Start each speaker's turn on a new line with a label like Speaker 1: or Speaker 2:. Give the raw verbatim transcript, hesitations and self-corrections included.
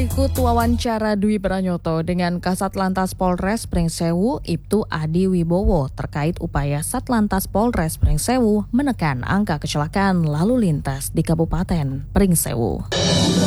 Speaker 1: Berikut wawancara Dwi Pranyoto dengan Kasat Lantas Polres Pringsewu, Ibtu Adi Wibowo terkait upaya Satlantas Polres Pringsewu menekan angka kecelakaan lalu lintas di Kabupaten Pringsewu.